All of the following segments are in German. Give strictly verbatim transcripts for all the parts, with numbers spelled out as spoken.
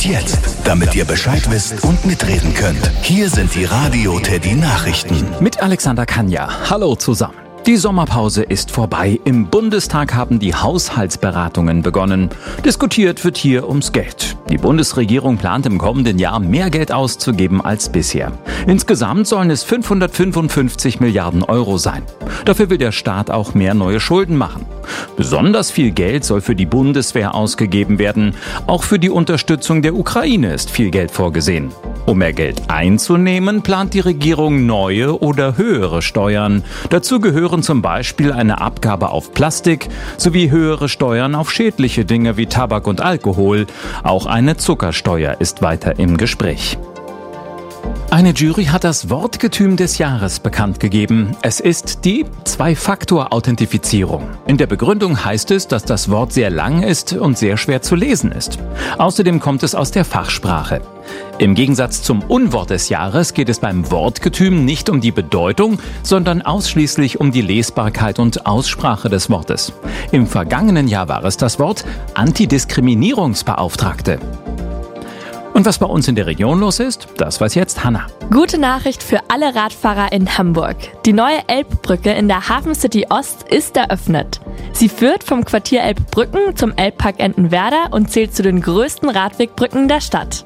jetzt, damit ihr Bescheid wisst und mitreden könnt, hier sind die Radio Teddy Nachrichten. Mit Alexander Kanja. Hallo zusammen. Die Sommerpause ist vorbei. Im Bundestag haben die Haushaltsberatungen begonnen. Diskutiert wird hier ums Geld. Die Bundesregierung plant im kommenden Jahr mehr Geld auszugeben als bisher. Insgesamt sollen es fünfhundertfünfundfünfzig Milliarden Euro sein. Dafür will der Staat auch mehr neue Schulden machen. Besonders viel Geld soll für die Bundeswehr ausgegeben werden. Auch für die Unterstützung der Ukraine ist viel Geld vorgesehen. Um mehr Geld einzunehmen, plant die Regierung neue oder höhere Steuern. Dazu gehören zum Beispiel eine Abgabe auf Plastik sowie höhere Steuern auf schädliche Dinge wie Tabak und Alkohol. Auch eine Zuckersteuer ist weiter im Gespräch. Eine Jury hat das Wortgetüm des Jahres bekannt gegeben. Es ist die Zwei-Faktor-Authentifizierung. In der Begründung heißt es, dass das Wort sehr lang ist und sehr schwer zu lesen ist. Außerdem kommt es aus der Fachsprache. Im Gegensatz zum Unwort des Jahres geht es beim Wortgetüm nicht um die Bedeutung, sondern ausschließlich um die Lesbarkeit und Aussprache des Wortes. Im vergangenen Jahr war es das Wort Antidiskriminierungsbeauftragte. Und was bei uns in der Region los ist, das weiß jetzt Hanna. Gute Nachricht für alle Radfahrer in Hamburg. Die neue Elbbrücke in der Hafen City Ost ist eröffnet. Sie führt vom Quartier Elbbrücken zum Elbpark Entenwerder und zählt zu den größten Radwegbrücken der Stadt.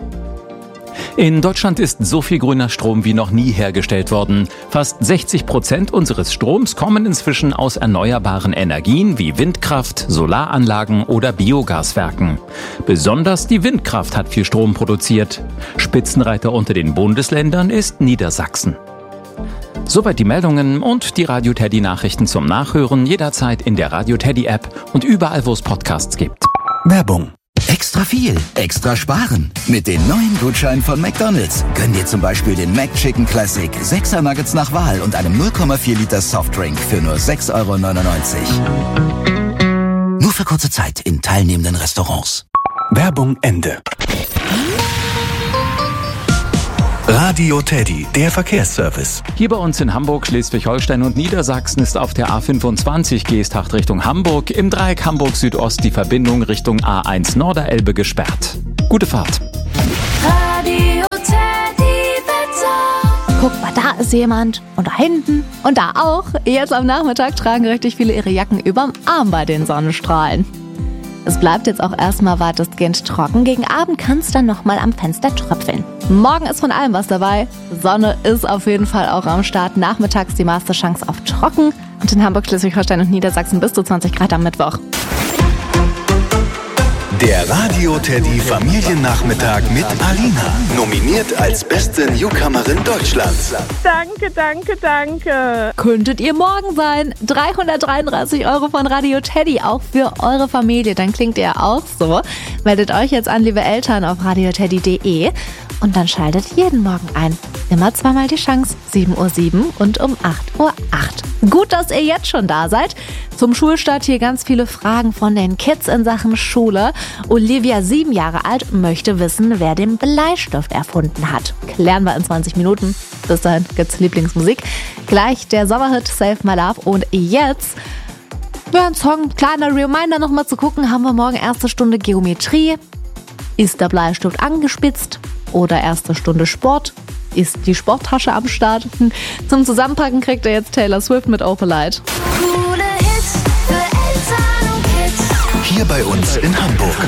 In Deutschland ist so viel grüner Strom wie noch nie hergestellt worden. Fast sechzig Prozent unseres Stroms kommen inzwischen aus erneuerbaren Energien wie Windkraft, Solaranlagen oder Biogaswerken. Besonders die Windkraft hat viel Strom produziert. Spitzenreiter unter den Bundesländern ist Niedersachsen. Soweit die Meldungen und die Radio Teddy Nachrichten zum Nachhören jederzeit in der Radio Teddy App und überall, wo es Podcasts gibt. Werbung. Extra viel, extra sparen. Mit den neuen Gutscheinen von McDonald's. Gönn dir zum Beispiel den McChicken Classic, sechser Nuggets nach Wahl und einem null Komma vier Liter Softdrink für nur sechs Euro neunundneunzig. Nur für kurze Zeit in teilnehmenden Restaurants. Werbung Ende. Radio Teddy, der Verkehrsservice. Hier bei uns in Hamburg, Schleswig-Holstein und Niedersachsen ist auf der A fünfundzwanzig Geesthacht Richtung Hamburg im Dreieck Hamburg Südost die Verbindung Richtung A eins Norderelbe gesperrt. Gute Fahrt. Radio Teddy Wetter. Guck mal, da ist jemand. Und da hinten. Und da auch. Jetzt am Nachmittag tragen richtig viele ihre Jacken überm Arm bei den Sonnenstrahlen. Es bleibt jetzt auch erstmal weitestgehend trocken. Gegen Abend kann es dann nochmal am Fenster tröpfeln. Morgen ist von allem was dabei. Sonne ist auf jeden Fall auch am Start. Nachmittags die meiste Chance auf trocken. Und in Hamburg, Schleswig-Holstein und Niedersachsen bis zu zwanzig Grad am Mittwoch. Der Radio Teddy Familiennachmittag mit Alina. Nominiert als beste Newcomerin Deutschlands. Danke, danke, danke. Könntet ihr morgen sein. dreihundertdreiunddreißig Euro von Radio Teddy, auch für eure Familie. Dann klingt ihr auch so. Meldet euch jetzt an, liebe Eltern, auf radioteddy punkt de. Und dann schaltet jeden Morgen ein. Immer zweimal die Chance. sieben Uhr sieben und um acht Uhr acht. Gut, dass ihr jetzt schon da seid. Zum Schulstart hier ganz viele Fragen von den Kids in Sachen Schule. Olivia, sieben Jahre alt, möchte wissen, wer den Bleistift erfunden hat. Klären wir in zwanzig Minuten. Bis dahin gibt's Lieblingsmusik. Gleich der Sommerhit Save My Love. Und jetzt ja, ein Song, kleiner Reminder nochmal zu gucken. Haben wir morgen erste Stunde Geometrie. Ist der Bleistift angespitzt? Oder erste Stunde Sport? Ist die Sporttasche am Start? Zum Zusammenpacken kriegt ihr jetzt Taylor Swift mit Opalite. Coole Hits für Eltern und Kids. Hier bei uns in Hamburg.